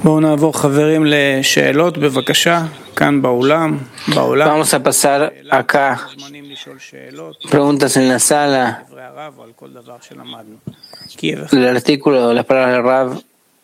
בואו נעבור חברים לשאלות בבקשה, כאן באולם. Vamos a pasar acá preguntas en la sala. El artículo, las palabras del Rav.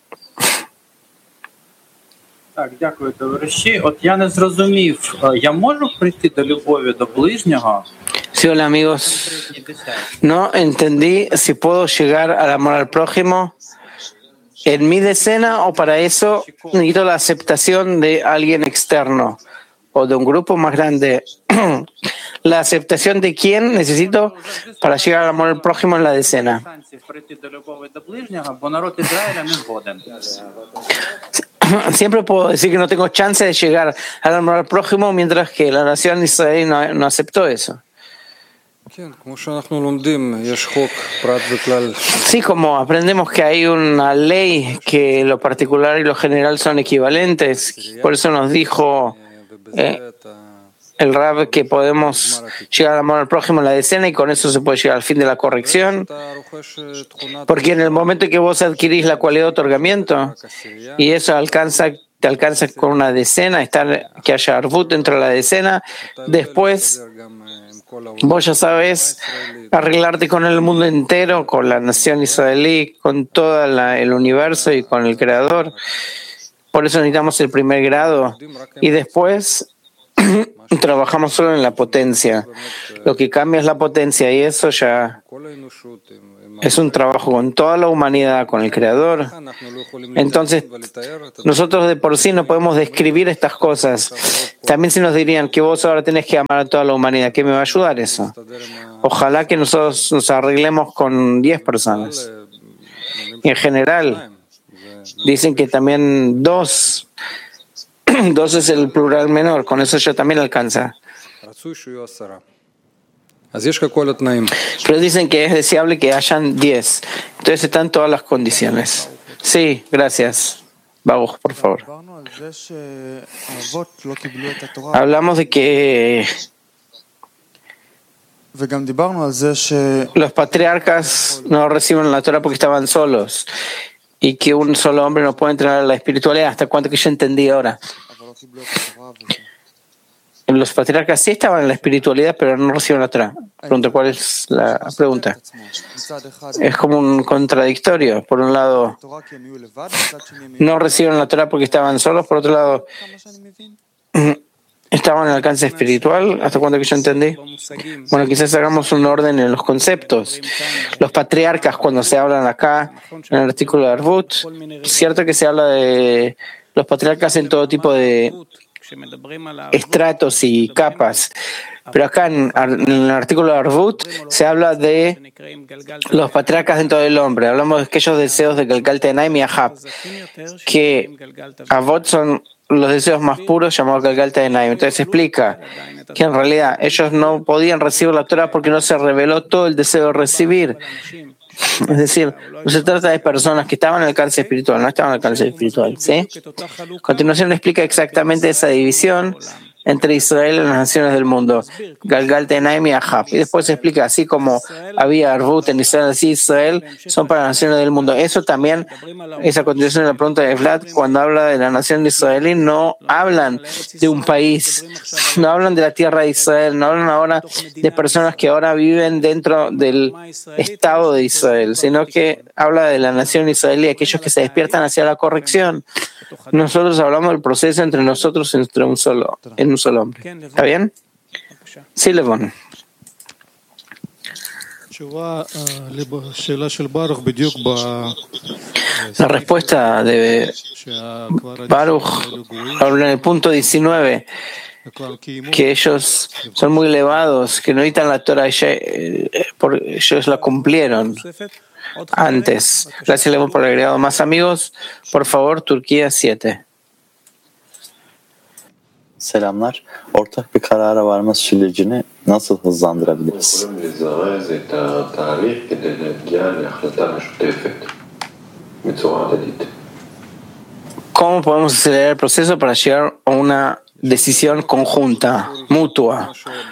Так, дякую, товариші. От я не зрозумів, я можу прийти до любові до ближнього? Sí, hola amigos. No entendí si puedo llegar al amor al prójimo en mi decena o para eso necesito la aceptación de alguien externo o de un grupo más grande. ¿La aceptación de quién necesito para llegar al amor al prójimo en la decena? Siempre puedo decir que no tengo chance de llegar al amor al prójimo mientras que la nación de Israel no aceptó eso. Sí, como aprendemos que hay una ley que lo particular y lo general son equivalentes, por eso nos dijo el Rab que podemos llegar al amor al prójimo en la decena y con eso se puede llegar al fin de la corrección, porque en el momento en que vos adquirís la cualidad de otorgamiento y eso te alcanza con una decena, que haya arvut dentro de la decena, después vos ya sabes arreglarte con el mundo entero, con la nación israelí, con todo el universo y con el Creador. Por eso necesitamos el primer grado y después trabajamos solo en la potencia. Lo que cambia es la potencia y eso ya es un trabajo con toda la humanidad, con el Creador. Entonces, nosotros de por sí no podemos describir estas cosas. También si nos dirían que vos ahora tenés que amar a toda la humanidad, ¿qué me va a ayudar eso? Ojalá que nosotros nos arreglemos con 10 personas. Y en general, dicen que también 2 es el plural menor, con eso ya también alcanza. Pero dicen que es deseable que hayan 10. Entonces están todas las condiciones. Sí, gracias. Baruch, por favor. Hablamos de que los patriarcas no reciben la Torah porque estaban solos y que un solo hombre no puede entrenar la espiritualidad. ¿Hasta cuánto que yo entendí ahora? Los patriarcas sí estaban en la espiritualidad, pero no reciben la Torah. Pregunto, ¿cuál es la pregunta? Es como un contradictorio. Por un lado, no reciben la Torah porque estaban solos. Por otro lado, estaban en el alcance espiritual. ¿Hasta cuánto que yo entendí? Bueno, quizás hagamos un orden en los conceptos. Los patriarcas, cuando se hablan acá, en el artículo de Arvut, cierto que se habla de los patriarcas en todo tipo de estratos y capas, pero acá en el artículo de Arvut se habla de los patriarcas dentro del hombre. Hablamos de aquellos deseos de Galgal Tenaim y Ahab, que Avot son los deseos más puros llamados Galgal Tenaim. Entonces se explica que en realidad ellos no podían recibir la Torah porque no se reveló todo el deseo de recibir. Es decir, no se trata de personas que estaban en el alcance espiritual, no estaban en el alcance espiritual, ¿sí? A continuación explica exactamente esa división entre Israel y las naciones del mundo, Galgal Tenaim y Ahab. Y después se explica, así como había Arvut en Israel, así Israel son para las naciones del mundo. Eso también es a continuación de la pregunta de Vlad, cuando habla de la nación de Israel, no hablan de un país, no hablan de la tierra de Israel, no hablan ahora de personas que ahora viven dentro del Estado de Israel, sino que habla de la nación israelí, aquellos que se despiertan hacia la corrección. Nosotros hablamos del proceso entre nosotros en un solo hombre. ¿Está bien? Sí, Levon. La respuesta de Baruch habla en el punto 19 que ellos son muy elevados, que no necesitan la Torah, porque ellos la cumplieron antes. Gracias, Levon, por el agregado. Más amigos, por favor, Turquía 7. Selamlar. Ortak bir karara varma sürecini nasıl hızlandırabiliriz? ¿Cómo podemos acelerar el proceso para llegar a una decisión conjunta, mutua.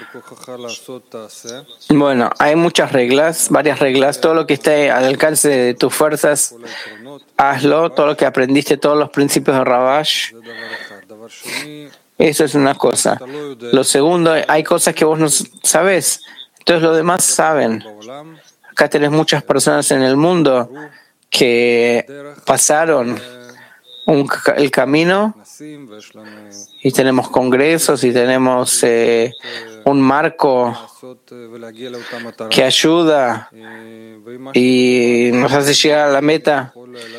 Bueno, hay muchas reglas, varias reglas. Todo lo que esté al alcance de tus fuerzas, hazlo. Todo lo que aprendiste, todos los principios de Rabash. Eso es una cosa. Lo segundo, hay cosas que vos no sabés. Entonces los demás saben. Acá tenés muchas personas en el mundo que pasaron el camino y tenemos congresos y tenemos un marco que ayuda y nos hace llegar a la meta.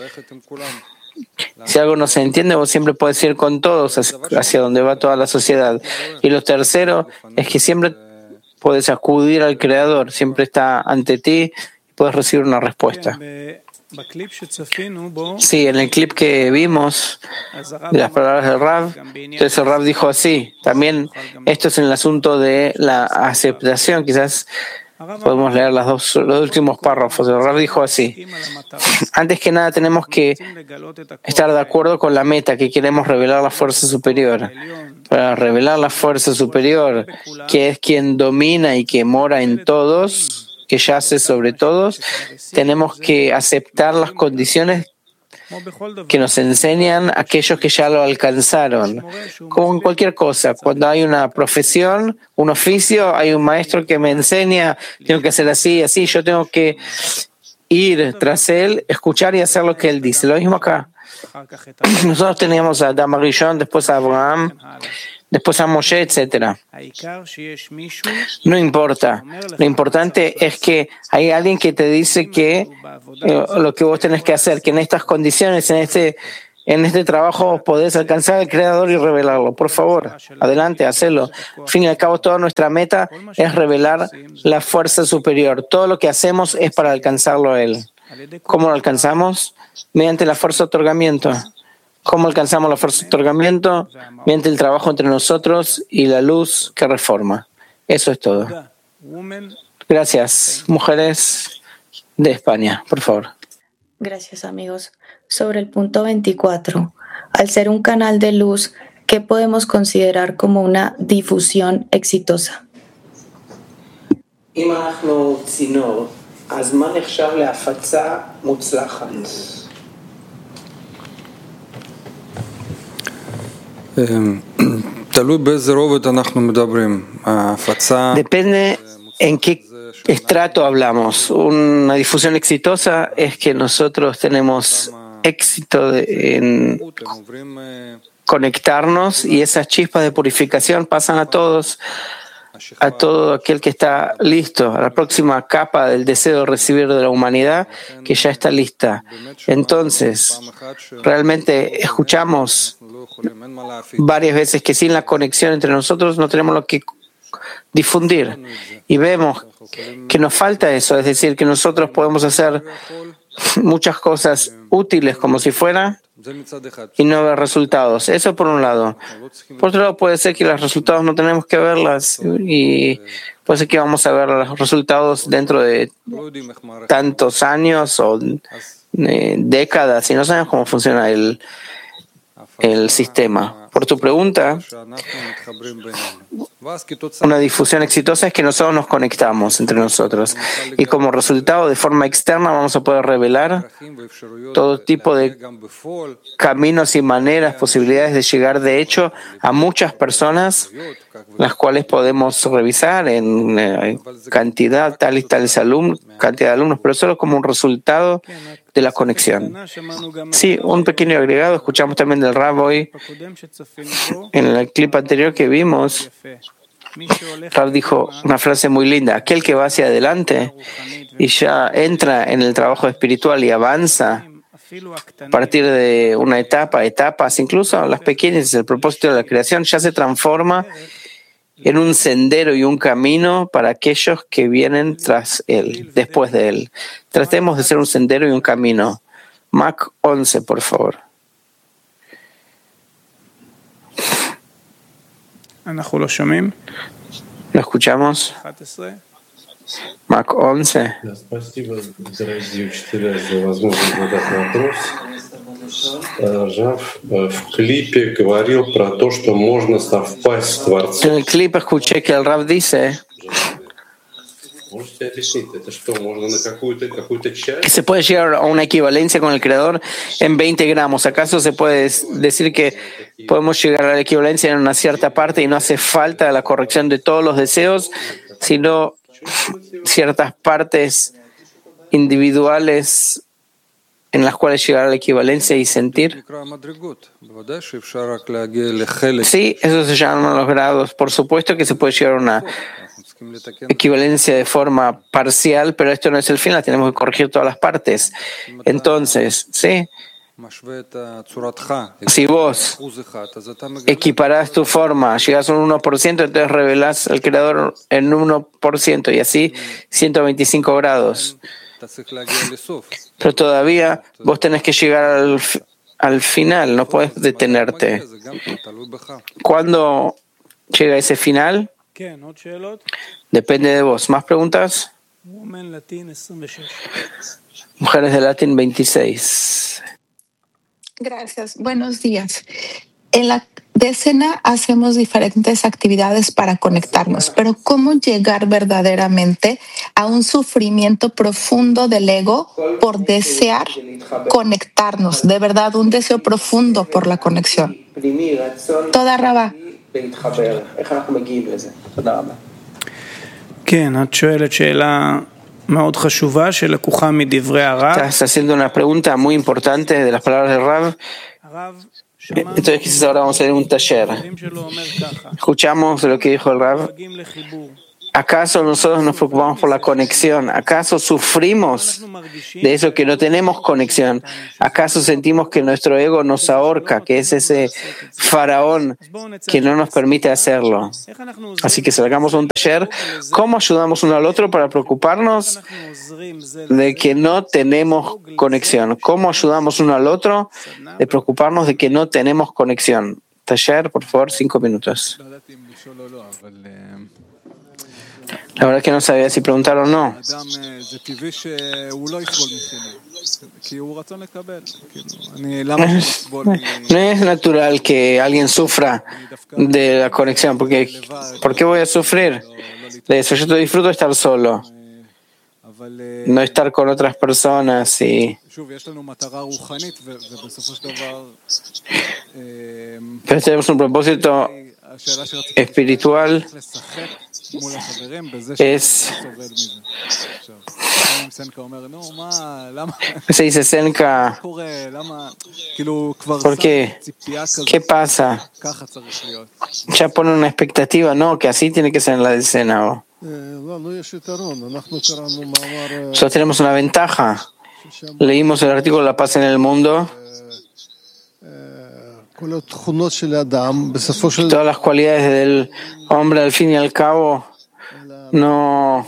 Si algo no se entiende, vos siempre puedes ir con todos hacia donde va toda la sociedad. Y lo tercero es que siempre puedes acudir al Creador, siempre está ante ti y puedes recibir una respuesta. Sí, en el clip que vimos de las palabras del Rav, entonces el Rav dijo así. También esto es en el asunto de la aceptación. Quizás podemos leer los últimos párrafos. El Rav dijo así. Antes que nada tenemos que estar de acuerdo con la meta, que queremos revelar la fuerza superior. Para revelar la fuerza superior, que es quien domina y que mora en todos, que yace sobre todos, tenemos que aceptar las condiciones que nos enseñan aquellos que ya lo alcanzaron. Como en cualquier cosa, cuando hay una profesión, un oficio, hay un maestro que me enseña, tengo que hacer así, así, yo tengo que ir tras él, escuchar y hacer lo que él dice. Lo mismo acá. Nosotros teníamos a Adam Rishon, después a Abraham, después a Moshe, etc. No importa. Lo importante es que hay alguien que te dice que lo que vos tenés que hacer, que en estas condiciones, en este trabajo podés alcanzar al Creador y revelarlo. Por favor, adelante, hacelo. Al fin y al cabo, toda nuestra meta es revelar la fuerza superior. Todo lo que hacemos es para alcanzarlo a Él. ¿Cómo lo alcanzamos? Mediante la fuerza de otorgamiento. ¿Cómo alcanzamos la fuerza de otorgamiento? Mediante el trabajo entre nosotros y la luz que reforma. Eso es todo. Gracias. Mujeres de España, por favor. Gracias, amigos. Sobre el punto 24, al ser un canal de luz, ¿qué podemos considerar como una difusión exitosa? Depende en qué estrato hablamos. Una difusión exitosa es que nosotros tenemos éxito en conectarnos y esas chispas de purificación pasan a todos, a todo aquel que está listo, a la próxima capa del deseo de recibir de la humanidad que ya está lista. Entonces, realmente escuchamos varias veces que sin la conexión entre nosotros no tenemos lo que difundir y vemos que nos falta eso, es decir, que nosotros podemos hacer muchas cosas útiles como si fuera y no ver resultados. Eso por un lado. Por otro lado, puede ser que los resultados no tenemos que verlas y puede ser que vamos a ver los resultados dentro de tantos años o décadas y no sabemos cómo funciona el sistema. Por tu pregunta, una difusión exitosa es que nosotros nos conectamos entre nosotros y como resultado de forma externa vamos a poder revelar todo tipo de caminos y maneras, posibilidades de llegar de hecho a muchas personas, las cuales podemos revisar en cantidad, tal y tales alumnos, cantidad de alumnos, pero solo como un resultado de la conexión. Sí, un pequeño agregado, escuchamos también del Rav hoy, en el clip anterior que vimos, Rav dijo una frase muy linda: aquel que va hacia adelante y ya entra en el trabajo espiritual y avanza a partir de una etapas, incluso las pequeñas, el propósito de la creación, ya se transforma en un sendero y un camino para aquellos que vienen tras él, después de él. Tratemos de ser un sendero y un camino. Mac 11, por favor. ¿Lo escuchamos? Mac 11. En el clip escuché que el Rav dice que se puede llegar a una equivalencia con el Creador en 20 gramos. ¿Acaso se puede decir que podemos llegar a la equivalencia en una cierta parte y no hace falta la corrección de todos los deseos, sino ciertas partes individuales en las cuales llegar a la equivalencia y sentir? Sí, eso se llaman los grados. Por supuesto que se puede llegar a una equivalencia de forma parcial, pero esto no es el final, tenemos que corregir todas las partes. Entonces, sí, si vos equiparás tu forma, llegas a un 1%, entonces revelás al Creador en 1% y así 125 grados. Pero todavía vos tenés que llegar al final, no puedes detenerte. ¿Cuándo llega ese final? Depende de vos. ¿Más preguntas? Mujeres de Latin 26. Gracias. Buenos días. En la decena hacemos diferentes actividades para conectarnos, pero ¿cómo llegar verdaderamente a un sufrimiento profundo del ego por desear conectarnos? De verdad, un deseo profundo por la conexión. Toda Rabá. Estás haciendo una pregunta muy importante de las palabras de Rav. Entonces quizás ahora vamos a hacer un taller. Escuchamos lo que dijo el Rav. ¿Acaso nosotros nos preocupamos por la conexión? ¿Acaso sufrimos de eso que no tenemos conexión? ¿Acaso sentimos que nuestro ego nos ahorca, que es ese faraón que no nos permite hacerlo? Así que sacamos un taller. ¿Cómo ayudamos uno al otro para preocuparnos de que no tenemos conexión? ¿Cómo ayudamos uno al otro de preocuparnos de que no tenemos conexión? Taller, por favor, 5 minutos. La verdad es que no sabía si preguntar o no. No es natural que alguien sufra de la conexión, porque ¿por qué voy a sufrir de eso? Yo disfruto de estar solo, no estar con otras personas pero tenemos un propósito espiritual. Se dice Senka. ¿Por qué? ¿Qué pasa? Ya pone una expectativa, no, que así tiene que ser en la decena. Nosotros tenemos una ventaja. Leímos el artículo La paz en el mundo. Todas las cualidades del hombre, al fin y al cabo, no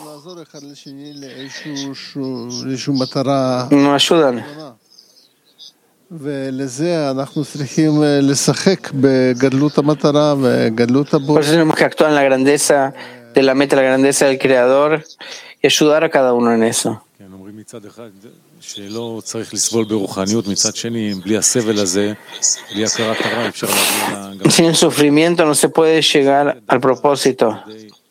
ayudan. Por eso tenemos que actuar en la grandeza de la meta, la grandeza del Creador y ayudar a cada uno en eso. Sin el sufrimiento no se puede llegar al propósito.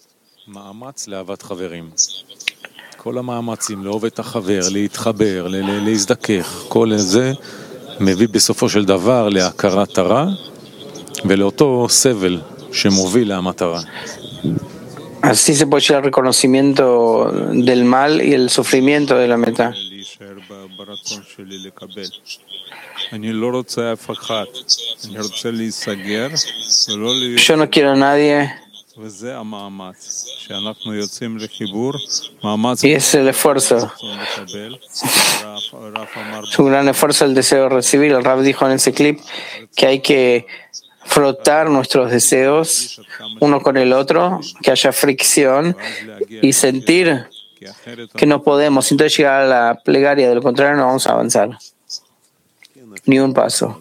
מביא בסופו של דבר להכרת הרע ולאותו סבל שמוביל למטרה. Así se puede llegar al reconocimiento del mal y el sufrimiento de la meta. Yo no quiero a nadie. Y es el esfuerzo. Es un gran esfuerzo el deseo de recibir. El Rav dijo en ese clip que hay que frotar nuestros deseos uno con el otro, que haya fricción y sentir que no podemos. Entonces llegar a la plegaria, de lo contrario no vamos a avanzar. Ni un paso.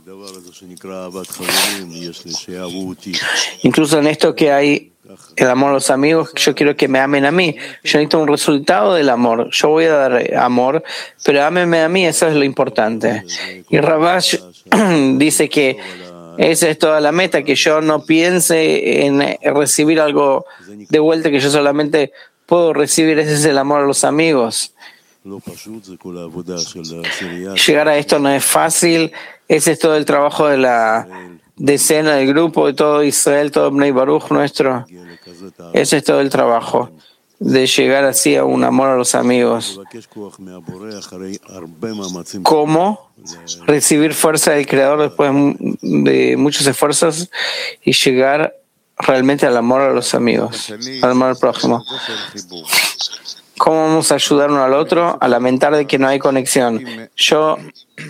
Incluso en esto que hay el amor a los amigos, yo quiero que me amen a mí. Yo necesito un resultado del amor. Yo voy a dar amor, pero ámenme a mí, eso es lo importante. Y Rabash dice que esa es toda la meta, que yo no piense en recibir algo de vuelta, que yo solamente puedo recibir. Ese es el amor a los amigos. Llegar a esto no es fácil. Ese es todo el trabajo de la decena del grupo, de todo Israel, todo Bnei Baruch nuestro. Ese es todo el trabajo de llegar así a un amor a los amigos. ¿Cómo recibir fuerza del Creador después de muchos esfuerzos y llegar realmente al amor a los amigos, al amor al prójimo? ¿Cómo vamos a ayudar uno al otro a lamentar de que no hay conexión? Yo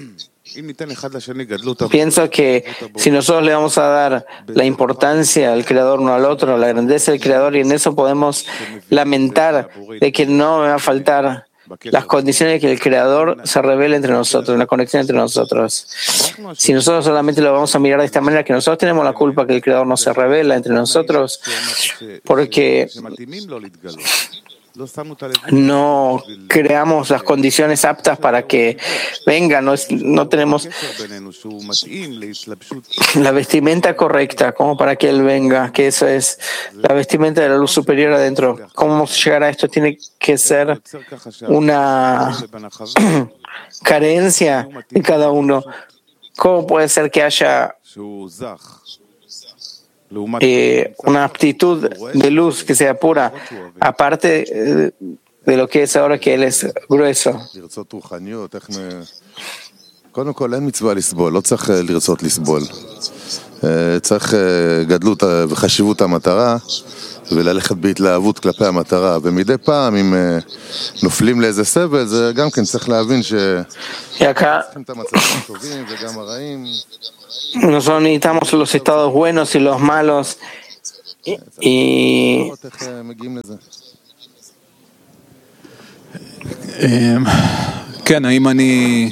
pienso que si nosotros le vamos a dar la importancia al Creador uno al otro, la grandeza del Creador, y en eso podemos lamentar de que no me va a faltar las condiciones de que el Creador se revele entre nosotros, la conexión entre nosotros. Si nosotros solamente lo vamos a mirar de esta manera, que nosotros tenemos la culpa que el Creador no se revela entre nosotros, porque no creamos las condiciones aptas para que venga, no tenemos la vestimenta correcta como para que Él venga, que eso es la vestimenta de la luz superior adentro. ¿Cómo vamos a llegar a esto? Tiene que ser una carencia de cada uno. ¿Cómo puede ser que haya una aptitud de luz que sea pura, aparte de lo que es ahora que Él es grueso? קודם כל אין מצווה לסבול, לא צריך לרצות לסבול. צריך גדלות וחשיבות המטרה וללכת בהתלהבות כלפי המטרה. ומדי פעם אם נופלים לאיזה סבל, זה גם כן צריך להבין צריכים את המצבים הטובים וגם הרעים. Nosotros necesitamos los estados buenos y los malos, y כן, האם אני...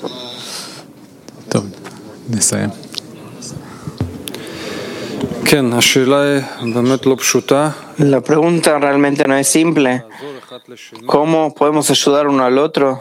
טוב, נסיים. כן, השאלה באמת לא פשוטה. La pregunta realmente no es simple. ¿Cómo podemos ayudar uno al otro?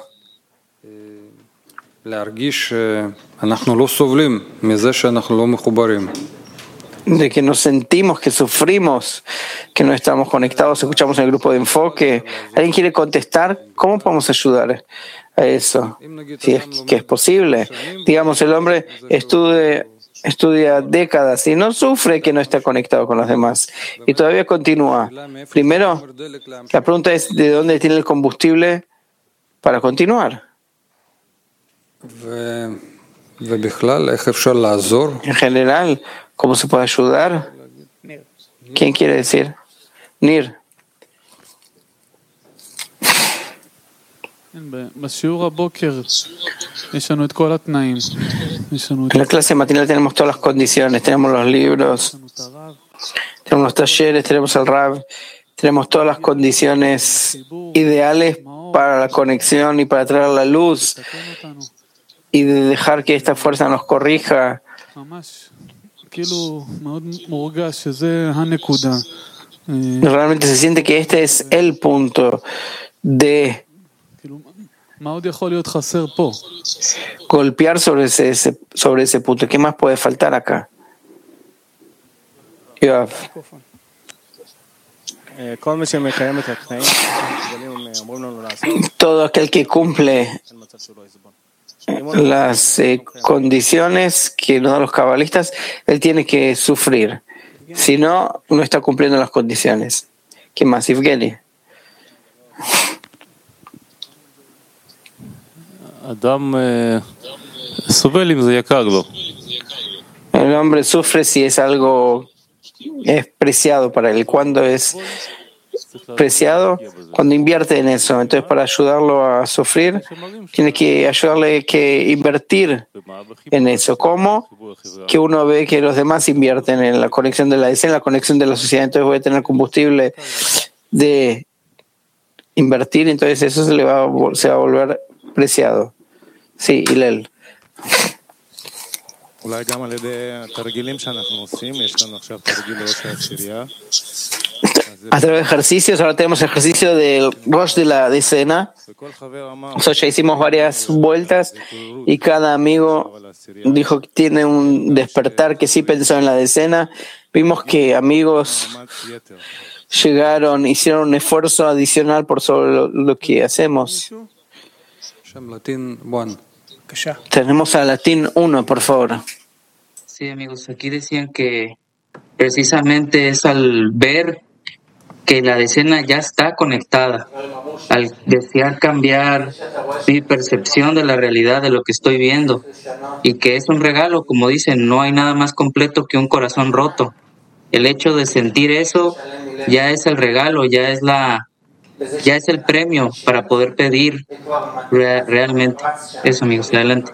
להרגיש שאנחנו לא סובלים מזה שאנחנו לא מחוברים. De que nos sentimos, que sufrimos, que no estamos conectados, escuchamos en el grupo de enfoque. ¿Alguien quiere contestar? ¿Cómo podemos ayudar a eso? Si es que es posible. Digamos, el hombre estudia décadas y no sufre que no está conectado con los demás. Y todavía continúa. Primero, la pregunta es ¿de dónde tiene el combustible para continuar? En general, ¿cómo se puede ayudar? ¿Quién quiere decir? Nir. En la clase matinal tenemos todas las condiciones, tenemos los libros, tenemos los talleres, tenemos el Rav, tenemos todas las condiciones ideales para la conexión y para traer la luz y de dejar que esta fuerza nos corrija. Realmente se siente que este es el punto de golpear sobre ese punto. ¿Qué más puede faltar acá? Yoav. Todo aquel que cumple las condiciones que nos dan los cabalistas, él tiene que sufrir. Si no, no está cumpliendo las condiciones. ¿Qué más, Evgeny? El hombre sufre si es algo es preciado para él. ¿Cuándo es preciado? Cuando invierte en eso. Entonces, para ayudarlo a sufrir, tiene que ayudarle que invertir en eso. ¿Cómo? Que uno ve que los demás invierten en la conexión de la escena, en la conexión de la sociedad. Entonces voy a tener combustible de invertir, entonces eso se va a volver preciado. Sí, Hillel. a través de ejercicios. Ahora tenemos ejercicio del Rosh de la decena. Nosotros ya hicimos varias vueltas y cada amigo dijo que tiene un despertar que sí pensó en la decena. Vimos que amigos llegaron, hicieron un esfuerzo adicional por sobre lo que hacemos. Tenemos a Latín 1, por favor. Sí, amigos, aquí decían que precisamente es al ver que la decena ya está conectada, al desear cambiar mi percepción de la realidad, de lo que estoy viendo, y que es un regalo, como dicen, no hay nada más completo que un corazón roto. El hecho de sentir eso ya es el regalo, ya es el premio para poder pedir realmente. Eso, amigos, adelante.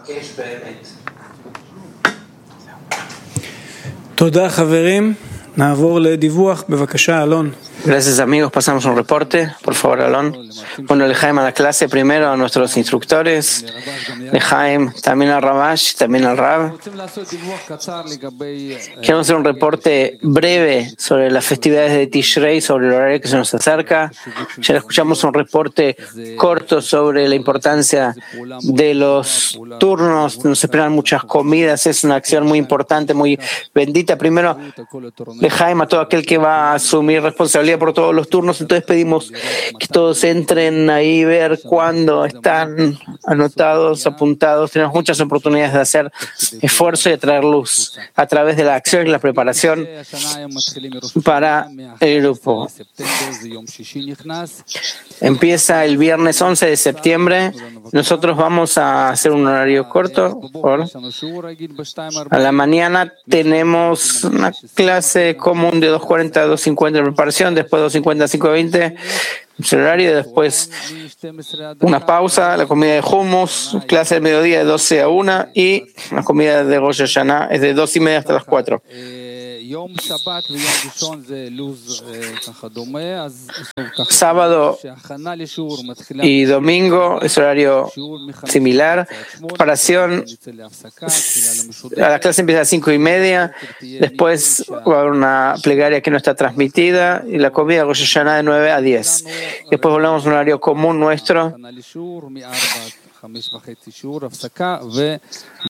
תודה חברים, נעבור לדיווח, בבקשה אלון. Gracias amigos, pasamos un reporte, por favor Alon. Bueno, Lejaim a la clase primero, a nuestros instructores, Lejaim, también al Rabash, también al Rab. Queremos hacer un reporte breve sobre las festividades de Tishrei, sobre el horario que se nos acerca. Ya escuchamos un reporte corto sobre la importancia de los turnos, nos esperan muchas comidas, es una acción muy importante, muy bendita. Primero, Lejaim a todo aquel que va a asumir responsabilidad por todos los turnos, entonces pedimos que todos entren ahí, ver cuándo están anotados, apuntados. Tenemos muchas oportunidades de hacer esfuerzo y de traer luz a través de la acción y la preparación para el grupo. Empieza el viernes 11 de septiembre. Nosotros vamos a hacer un horario corto. A la mañana tenemos una clase común de 2:40 a 2:50 de preparación, después 2:50 a 5:20 el horario, después una pausa, la comida de hummus, clase del mediodía de 12 a 1 y la comida de Rosh Hashanah es de 2:30 hasta las 4. Sábado y domingo es horario similar. Preparación, la clase empieza a 5:30, después va a haber una plegaria que no está transmitida y la comida de Rosh Hashanah de 9 a 10. Después volvemos a un horario común nuestro.